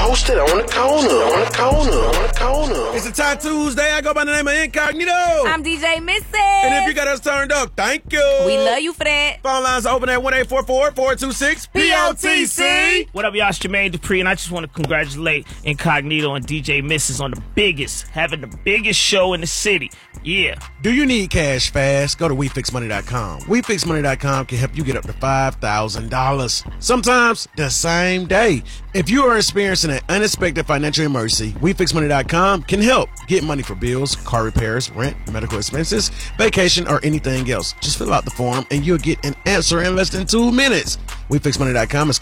posted on the corner. It's a Tie Tuesday. I go by the name of Incognito. I'm DJ Missy. And if you got us turned up, thank you. We love you for that. Phone lines are open at 1-844-426-POTC. What up, y'all? It's Jermaine Dupri, and I just want to congratulate Incognito and DJ Mrs. on having the biggest show in the city. Yeah. Do you need cash fast? Go to WeFixMoney.com. WeFixMoney.com can help you get up to $5,000. Sometimes the same day. If you are experiencing an unexpected financial emergency, WeFixMoney.com can help. Get money for bills, car repairs, rent, medical expenses, vacation, or anything else. Just fill out the form and you'll get an answer in less than 2 minutes. WeFixMoney.com is